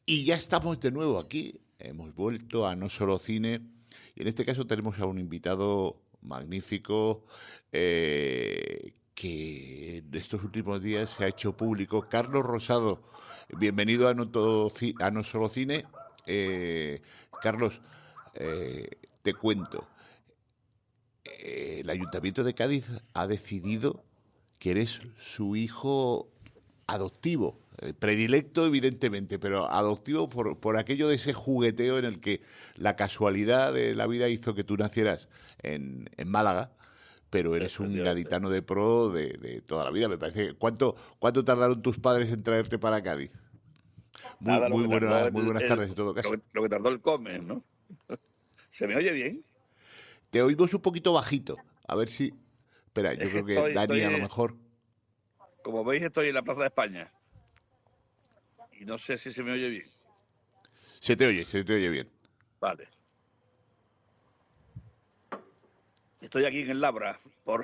Y ya estamos de nuevo aquí. Hemos vuelto a No Solo Cine. Y en este caso tenemos a un invitado magnífico que en estos últimos días se ha hecho público. Carlos Rosado, bienvenido a a No Solo Cine. Eh, Carlos, te cuento. El Ayuntamiento de Cádiz ha decidido que eres su hijo adoptivo, predilecto evidentemente, pero adoptivo por aquello de ese jugueteo en el que la casualidad de la vida hizo que tú nacieras en Málaga, pero eres un Efectivamente. gaditano de pro de toda la vida, me parece. ¿Cuánto tardaron tus padres en traerte para Cádiz? Nada, lo que tardó Muy buenas tardes en todo caso. lo que tardó el Comes, ¿no? ¿Se me oye bien? Te oímos un poquito bajito, a ver si... Espera, Es yo que creo que Dani a lo mejor... como veis, estoy en la Plaza de España y no sé si se me oye bien. Se te oye bien. Vale. Estoy aquí en el Labra,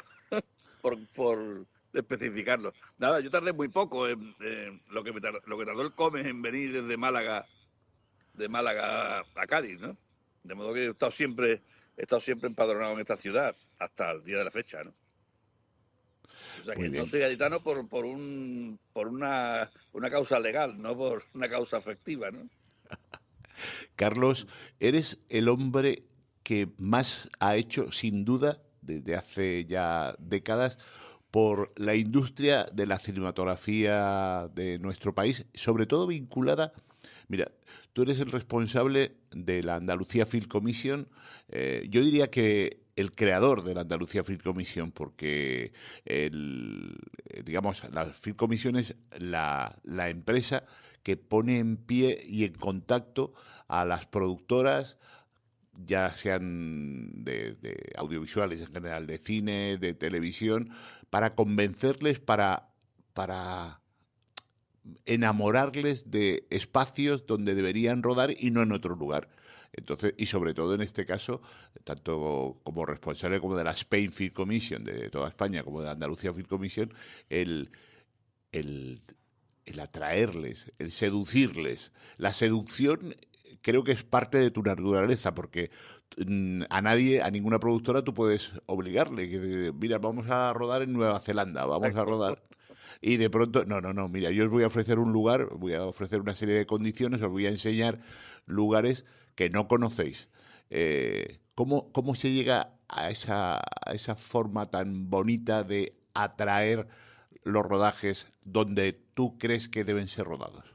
por especificarlo. Nada, yo tardé muy poco en lo que tardó el Comes en venir desde de Málaga a Cádiz, ¿no? De modo que he estado siempre empadronado en esta ciudad hasta el día de la fecha, ¿no? O sea Muy que no bien. soy gaditano por una causa legal, no por una causa afectiva, ¿no? Carlos, eres el hombre que más ha hecho, sin duda, desde hace ya décadas, por la industria de la cinematografía de nuestro país, sobre todo vinculada. Mira, tú eres el responsable de la Andalucía Film Commission. Yo diría que el creador de la Andalucía Film Commission, porque digamos, la Film Commission es la empresa que pone en pie y en contacto a las productoras, ya sean de audiovisuales en general, de cine, de televisión, para convencerles, para enamorarles de espacios donde deberían rodar y no en otro lugar. Entonces, y sobre todo en este caso, tanto como responsable como de la Spain Film Commission de toda España, como de la Andalucía Film Commission, el, el, el atraerles, el seducirles. La seducción creo que es parte de tu naturaleza, porque a nadie, a ninguna productora tú puedes obligarle, que mira, vamos a rodar en Nueva Zelanda, vamos a Exacto. rodar y de pronto, no, mira, yo os voy a ofrecer un lugar, voy a ofrecer una serie de condiciones, os voy a enseñar lugares que no conocéis. ¿Cómo se llega a esa forma tan bonita de atraer los rodajes donde tú crees que deben ser rodados?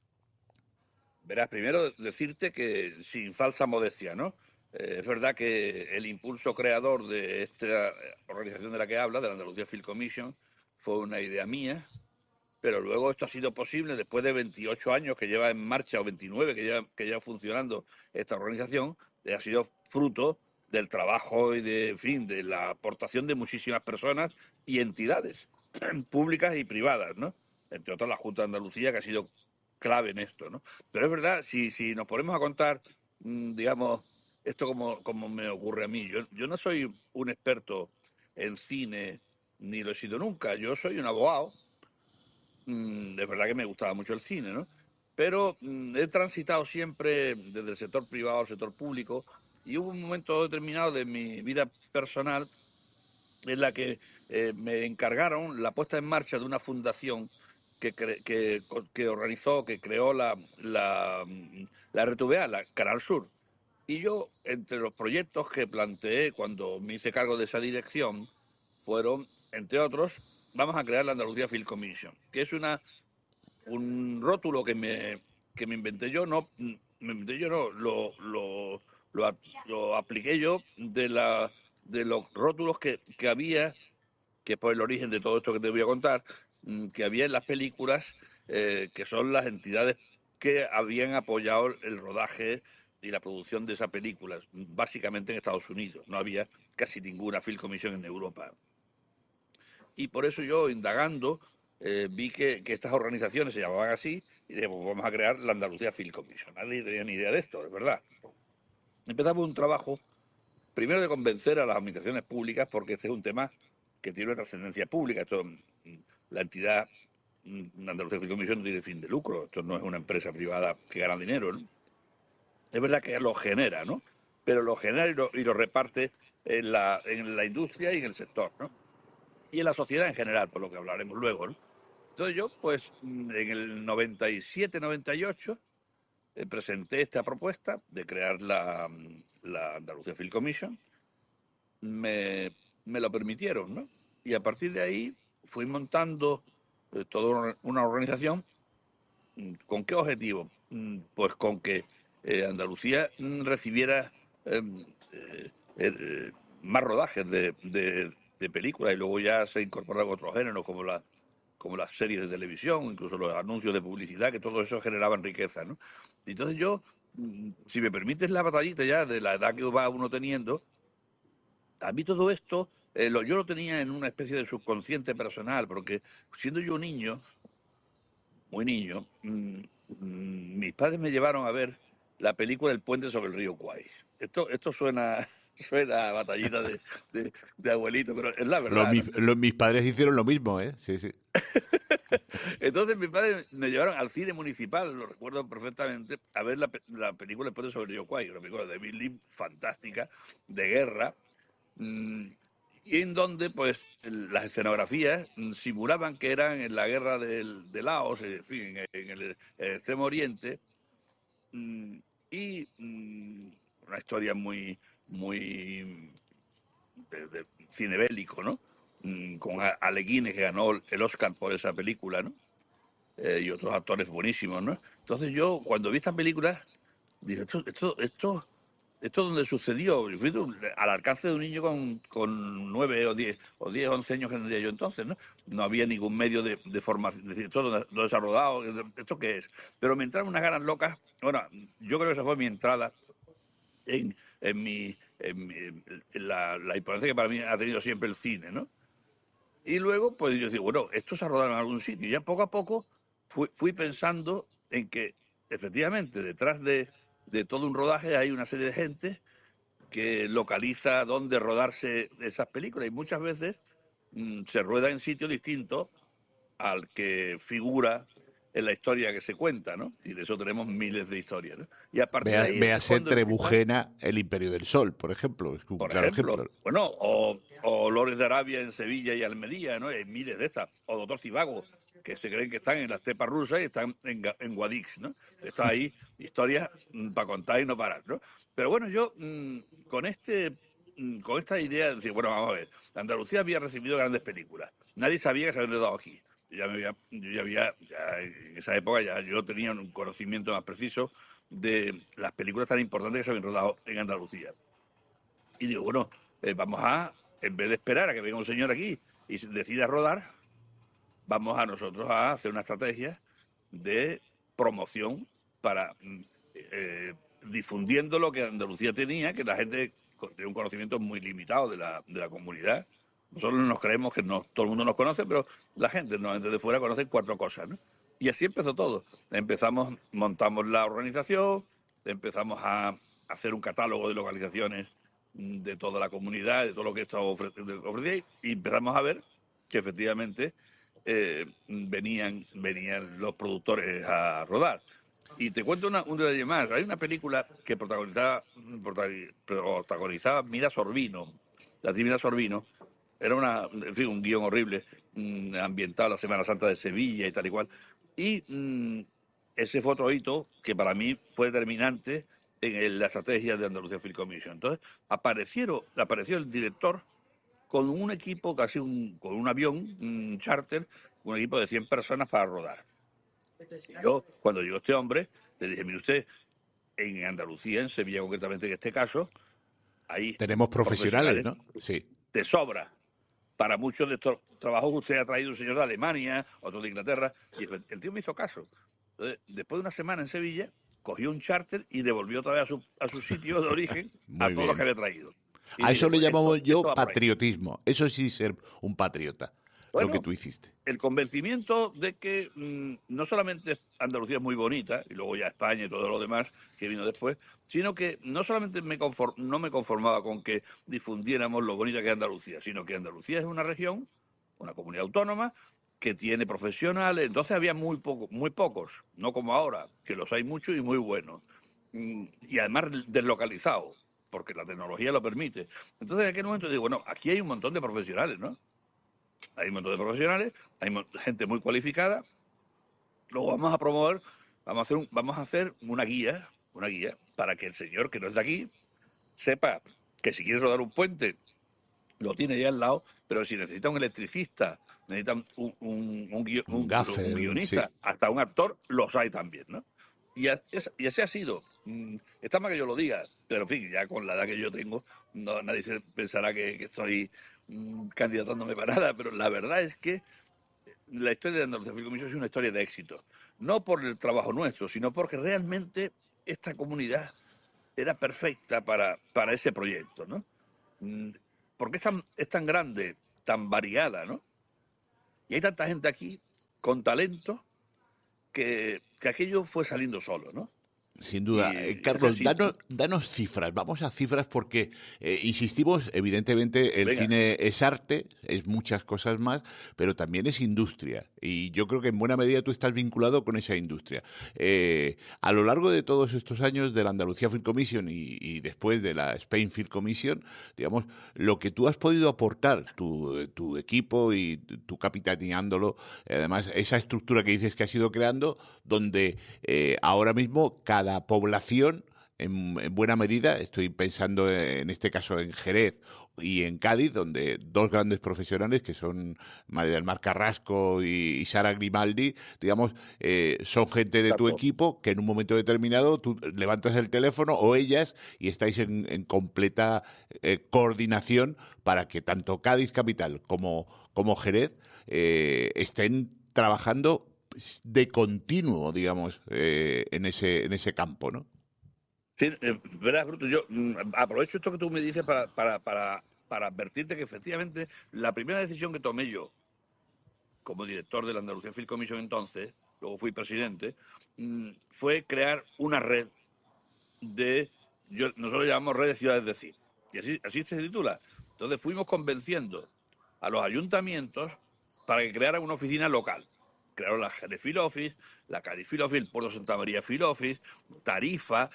Verás, primero decirte que sin falsa modestia, ¿no? Es verdad que el impulso creador de esta organización de la que habla, de la Andalucía Film Commission, fue una idea mía, pero luego esto ha sido posible después de 28 años que lleva en marcha, o 29 que lleva funcionando esta organización, ha sido fruto del trabajo y de, en fin, de la aportación de muchísimas personas y entidades públicas y privadas, ¿no? Entre otras la Junta de Andalucía, que ha sido clave en esto, ¿no? Pero es verdad, si nos ponemos a contar, digamos, esto como me ocurre a mí, yo no soy un experto en cine, ni lo he sido nunca, yo soy un abogado. Es verdad que me gustaba mucho el cine, ¿no? Pero he transitado siempre desde el sector privado al sector público y hubo un momento determinado de mi vida personal en la que me encargaron la puesta en marcha de una fundación que organizó, que creó la RTVA, la Canal Sur. Y yo, entre los proyectos que planteé cuando me hice cargo de esa dirección, fueron, entre otros, vamos a crear la Andalucía Film Commission, que es un rótulo que me inventé yo, no, me inventé yo no, lo apliqué yo de los rótulos que había, que es por el origen de todo esto que te voy a contar, que había en las películas, que son las entidades que habían apoyado el rodaje y la producción de esa película, básicamente en Estados Unidos. No había casi ninguna Film Commission en Europa. Y por eso yo, indagando, vi que estas organizaciones se llamaban así y dije, pues vamos a crear la Andalucía Film Commission. Nadie tenía ni idea de esto, es verdad. Empezamos un trabajo, primero de convencer a las administraciones públicas, porque este es un tema que tiene una trascendencia pública. Esto, la entidad Andalucía Film Commission no tiene fin de lucro, esto no es una empresa privada que gana dinero, ¿no? Es verdad que lo genera, ¿no? Pero lo genera y lo reparte en la industria y en el sector, ¿no? Y en la sociedad en general, por lo que hablaremos luego, ¿no? Entonces yo, pues, en el 97, 98, presenté esta propuesta de crear la Andalucía Film Commission. Me lo permitieron, ¿no? Y a partir de ahí fui montando toda una organización. ¿Con qué objetivo? Pues con que Andalucía recibiera eh, eh, eh, más rodajes de películas, y luego ya se incorporaron otros géneros como las series de televisión, incluso los anuncios de publicidad, que todo eso generaban riqueza, ¿no? Entonces yo, si me permites la batallita ya de la edad que va uno teniendo, a mí todo esto yo lo tenía en una especie de subconsciente personal, porque siendo yo niño, muy niño, mis padres me llevaron a ver la película El puente sobre el río Kwai. Esto suena, suena a batallita de abuelito, pero es la verdad, ¿no? Mis padres hicieron lo mismo, ¿eh? Sí, sí. Entonces mis padres me llevaron al cine municipal, lo recuerdo perfectamente, a ver la película El puente sobre el río Kwai, una película de David Lean fantástica, de guerra, mm, y en donde pues las escenografías simulaban que eran en la guerra de Laos, en fin, en el Extremo Oriente, mm, y una historia muy de cine bélico, ¿no? Con Ale Guinness, que ganó el Oscar por esa película, ¿no? Y otros actores buenísimos, ¿no? Entonces yo, cuando vi esta película, dije, esto donde sucedió. Yo fui al alcance de un niño con 9 o 10, 11 años que tendría yo entonces, ¿no? No había ningún medio de formación, es decir, esto lo se ha rodado, ¿esto qué es? Pero me entraron unas ganas locas. Bueno, yo creo que esa fue mi entrada en la importancia que para mí ha tenido siempre el cine, ¿no? Y luego, pues yo digo, bueno, esto se ha rodado en algún sitio. Y ya poco a poco fui pensando en que, efectivamente, detrás de todo un rodaje hay una serie de gente que localiza dónde rodarse esas películas. Y muchas veces se rueda en sitios distintos al que figura en la historia que se cuenta, ¿no? Y de eso tenemos miles de historias, ¿no? Y a partir de ahí es Véase cuando empieza, Trebujena, El Imperio del Sol, por ejemplo. Es un por claro ejemplo, ejemplo. bueno, o Lores de Arabia en Sevilla y Almería, ¿no? Hay miles de estas. O Doctor Cibago, que se creen que están en la estepa rusa y están en Guadix, ¿no? Está ahí historias para contar y no parar, ¿no? Pero bueno, yo con esta idea de decir, bueno, vamos a ver, Andalucía había recibido grandes películas. Nadie sabía que se habían dado aquí. Ya en esa época ya yo tenía un conocimiento más preciso de las películas tan importantes que se habían rodado en Andalucía. Y digo, bueno, en vez de esperar a que venga un señor aquí y decida rodar, vamos a nosotros a hacer una estrategia de promoción para difundiendo lo que Andalucía tenía, que la gente tiene un conocimiento muy limitado de la comunidad. Nosotros nos creemos que no, todo el mundo nos conoce, pero la gente normalmente de fuera conoce 4 cosas, ¿no? Y así empezó todo. Montamos la organización, empezamos a hacer un catálogo de localizaciones de toda la comunidad, de todo lo que estaba ofrecía, y empezamos a ver que efectivamente venían los productores a rodar. Y te cuento un detalle más. Hay una película que protagonizaba Mira Sorbino. La Mira Sorbino era en fin, un guión horrible, ambientado en la Semana Santa de Sevilla y tal y cual. Y ese fue otro hito que para mí fue determinante en la estrategia de Andalucía Film Commission. Entonces, apareció el director con un equipo, con un avión, un charter, un equipo de 100 personas para rodar. Y yo, cuando llegó este hombre, le dije, mire usted, en Andalucía, en Sevilla concretamente en este caso, hay Tenemos profesionales, profesionales ¿no? Sí. de sobra para muchos de estos trabajos que usted ha traído un señor de Alemania, otro de Inglaterra, y el tío me hizo caso. Entonces, después de una semana en Sevilla, cogió un charter y devolvió otra vez a su sitio de origen a Muy todos los que bien. había traído. Y A dije, eso le pues llamamos esto yo va por ahí. patriotismo. Eso sí ser un patriota, lo que Bueno, tú hiciste. el convencimiento de que no solamente Andalucía es muy bonita, y luego ya España y todo lo demás que vino después, sino que no solamente no me conformaba con que difundiéramos lo bonita que es Andalucía, sino que Andalucía es una región, una comunidad autónoma, que tiene profesionales. Entonces había muy pocos, no como ahora, que los hay muchos y muy buenos. Y además deslocalizados, porque la tecnología lo permite. Entonces en aquel momento digo, bueno, aquí hay un montón de profesionales, ¿no? Hay un montón de profesionales, hay gente muy cualificada. Luego vamos a promover, vamos a hacer una guía para que el señor que no es de aquí sepa que si quiere rodar un puente, lo tiene ya al lado, pero si necesita un electricista, necesita Un gaffer, un sí. guionista, hasta un actor, los hay también, ¿no? Y ese ha sido. Está mal que yo lo diga, pero en fin, ya con la edad que yo tengo, no, nadie se pensará que estoy candidatándome para nada, pero la verdad es que la historia de Andalucía Film Commission es una historia de éxito. No por el trabajo nuestro, sino porque realmente esta comunidad era perfecta para ese proyecto, ¿no? Mm, Porque es tan grande, tan variada, ¿no? Y hay tanta gente aquí con talento que aquello fue saliendo solo, ¿no? Sin duda. Y ese ha Carlos, sido. danos cifras, vamos a cifras porque insistimos, evidentemente el Venga, cine es arte, es muchas cosas más, pero también es industria y yo creo que en buena medida tú estás vinculado con esa industria. A lo largo de todos estos años de la Andalucía Film Commission y después de la Spain Film Commission, digamos, lo que tú has podido aportar, tu equipo y tu capitaneándolo, además esa estructura que dices que has ido creando, donde ahora mismo cada población, en buena medida, estoy pensando en este caso en Jerez y en Cádiz, donde dos grandes profesionales, que son María del Mar Carrasco y Sara Grimaldi, digamos, son gente de tu exacto. equipo que en un momento determinado tú levantas el teléfono o ellas y estáis en completa coordinación para que tanto Cádiz Capital como Jerez estén trabajando de continuo, digamos, en ese campo, ¿no? Sí, verás, Bruto, yo aprovecho esto que tú me dices para advertirte que efectivamente la primera decisión que tomé yo como director de la Andalucía Film Commission entonces, luego fui presidente, fue crear una red nosotros llamamos red de ciudades de cine, y así se titula. Entonces fuimos convenciendo a los ayuntamientos para que crearan una oficina local. Crearon la Jerez Film Office, la Cádiz Film Office, el Puerto Santa María Film Office, Tarifa,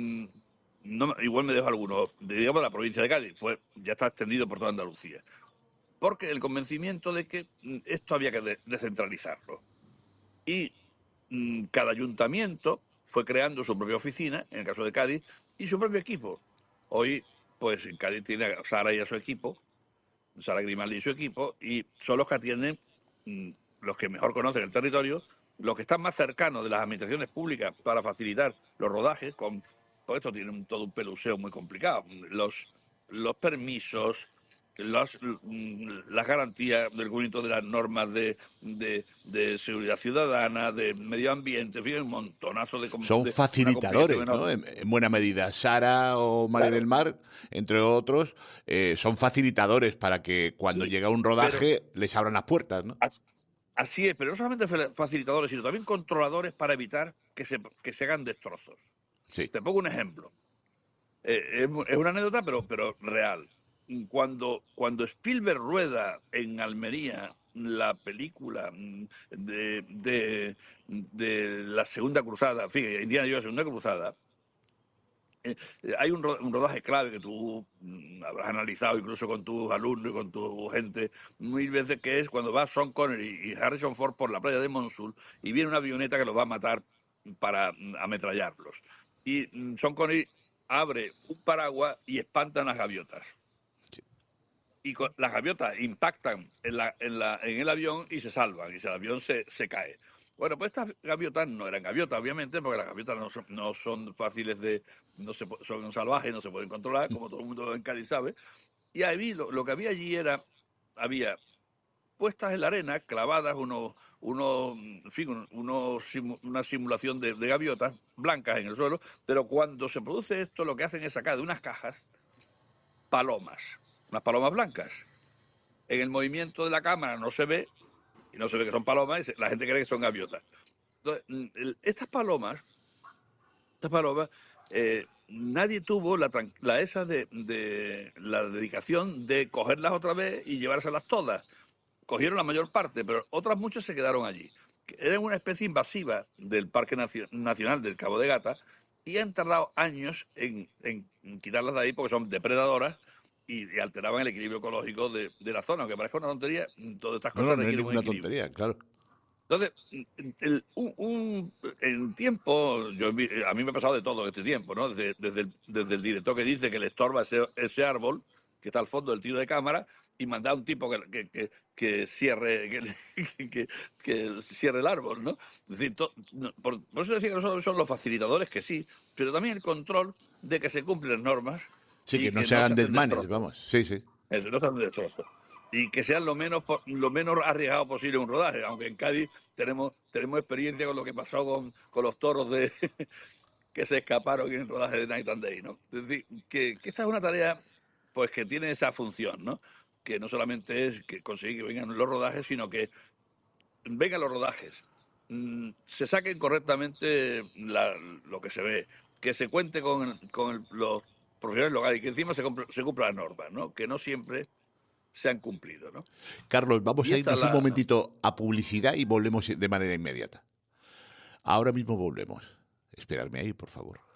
no, igual me dejo algunos, digamos la provincia de Cádiz, pues ya está extendido por toda Andalucía. Porque el convencimiento de que esto había que descentralizarlo. Y cada ayuntamiento fue creando su propia oficina, en el caso de Cádiz, y su propio equipo. Hoy, pues en Cádiz tiene a Sara y a su equipo, Sara Grimaldi y su equipo, y son los que atienden, los que mejor conocen el territorio, los que están más cercanos de las administraciones públicas para facilitar los rodajes, pues esto tiene todo un peluseo muy complicado. Los permisos, las garantías del cumplimiento de las normas de seguridad ciudadana, de medio ambiente, en fin, un montonazo Son de una complicación facilitadores, ¿no? enorme. En buena medida. Sara o María del Claro, Mar, entre otros, son facilitadores para que cuando sí, llega un pero rodaje les abran las puertas, ¿no? así es, pero no solamente facilitadores, sino también controladores para evitar que se hagan destrozos. Sí. Te pongo un ejemplo. Es una anécdota, pero real. Cuando Spielberg rueda en Almería la película de la Segunda Cruzada, en fin, Indiana Jones, Segunda Cruzada, hay un rodaje clave que tú habrás analizado incluso con tus alumnos y con tu gente mil veces, que es cuando va Sean Connery y Harrison Ford por la playa de Mosul y viene una avioneta que los va a matar para ametrallarlos. Y Sean Connery abre un paraguas y espantan las gaviotas. Y las gaviotas impactan en el avión y se salvan, y el avión se cae. Bueno, pues estas gaviotas no eran gaviotas, obviamente, porque las gaviotas no son fáciles son salvajes, no se pueden controlar, como todo el mundo en Cádiz sabe. Y ahí lo que había allí había puestas en la arena, clavadas en fin, una simulación de gaviotas blancas en el suelo, pero cuando se produce esto, lo que hacen es sacar de unas cajas palomas, unas palomas blancas. En el movimiento de la cámara no se ve, y no se ve que son palomas, y la gente cree que son gaviotas. Entonces, estas palomas, nadie tuvo la dedicación de cogerlas otra vez y llevárselas todas. cogieron la mayor parte, pero otras muchas se quedaron allí. Eran una especie invasiva del Parque Nacional del Cabo de Gata y han tardado años en quitarlas de ahí porque son depredadoras y alteraban el equilibrio ecológico de la zona. Aunque parezca una tontería, todas estas No, cosas no es requieren un ninguna equilibrio. tontería, claro. Entonces, en tiempo, a mí me ha pasado de todo este tiempo, ¿no? Desde el director que dice que le estorba ese árbol que está al fondo del tiro de cámara y mandar a un tipo que cierre que cierre el árbol, ¿no? Es decir, por eso decía que nosotros son los facilitadores, que sí, pero también el control de que se cumplen las normas Sí, que y no que se no se hagan hacen desmanes, destrozos. vamos. Sí, sí. Eso, no sean destrozos. Y que sean lo menos arriesgado posible un rodaje, aunque en Cádiz tenemos experiencia con lo que pasó con los toros que se escaparon en el rodaje de Night and Day, ¿no? Es decir, que esta es una tarea pues que tiene esa función, ¿no? Que no solamente es que conseguir que vengan los rodajes, sino que vengan los rodajes, se saquen correctamente lo que se ve, que se cuente con los profesionales locales y que encima se cumplan las normas, ¿no? Que no siempre se han cumplido, ¿no? Carlos, vamos Y a esta es irnos un la... momentito a publicidad y volvemos de manera inmediata. Ahora mismo volvemos. Esperadme ahí, por favor.